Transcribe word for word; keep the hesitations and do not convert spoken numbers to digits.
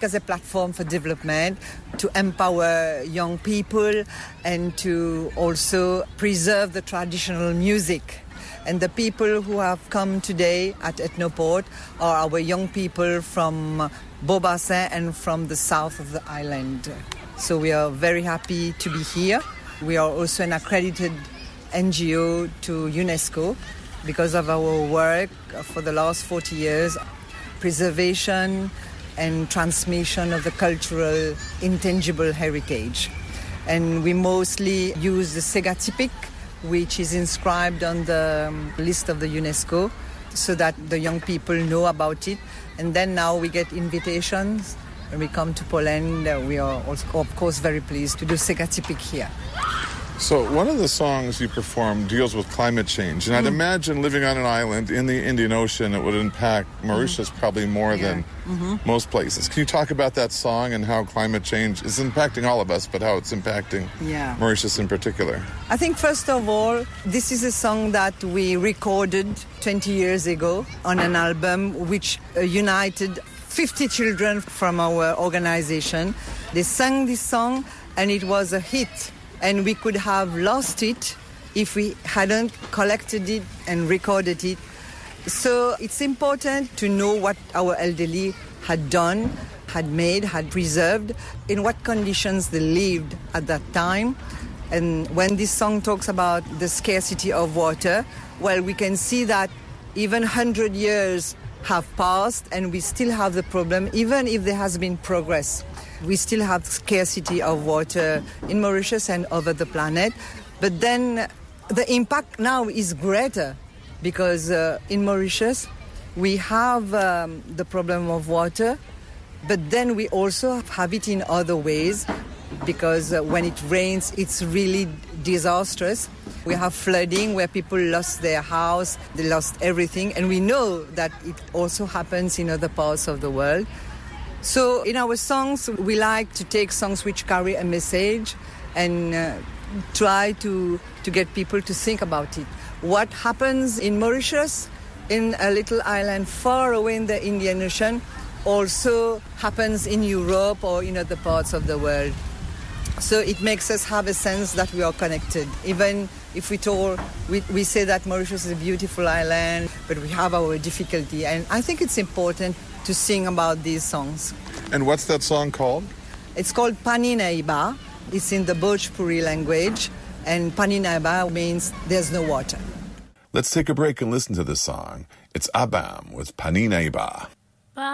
as a platform for development, to empower young people and to also preserve the traditional music. And the people who have come today at Ethnoport are our young people from Beaubassin and from the south of the island. So we are very happy to be here. We are also an accredited N G O to UNESCO because of our work for the last forty years, preservation and transmission of the cultural intangible heritage. And we mostly use the Sega Tipik, which is inscribed on the list of the UNESCO, so that the young people know about it. And then now we get invitations. When we come to Poland, uh, we are also, of course, very pleased to do Sega Tipik here. So one of the songs you perform deals with climate change. And mm. I'd imagine living on an island in the Indian Ocean, it would impact Mauritius mm. probably more yeah. than mm-hmm. most places. Can you talk about that song and how climate change is impacting all of us, but how it's impacting yeah. Mauritius in particular? I think, first of all, this is a song that we recorded twenty years ago on an album which uh, united fifty children from our organization. They sang this song and it was a hit. And we could have lost it if we hadn't collected it and recorded it. So it's important to know what our elderly had done, had made, had preserved, in what conditions they lived at that time. And when this song talks about the scarcity of water, well, we can see that even one hundred years have passed and we still have the problem, even if there has been progress. We still have scarcity of water in Mauritius and over the planet. But then the impact now is greater because uh, in Mauritius we have um, the problem of water, but then we also have it in other ways because uh, when it rains, it's really disastrous. We have flooding where people lost their house, they lost everything, and we know that it also happens in other parts of the world. So in our songs, we like to take songs which carry a message and uh, try to, to get people to think about it. What happens in Mauritius, in a little island far away in the Indian Ocean, also happens in Europe or in other parts of the world. So it makes us have a sense that we are connected. Even if we told, we, we say that Mauritius is a beautiful island, but we have our difficulty. And I think it's important to sing about these songs. And what's that song called? It's called Pani Naiba. It's in the Bhojpuri language, and Pani Naiba means there's no water. Let's take a break and listen to this song. It's Abam with Pani Naiba.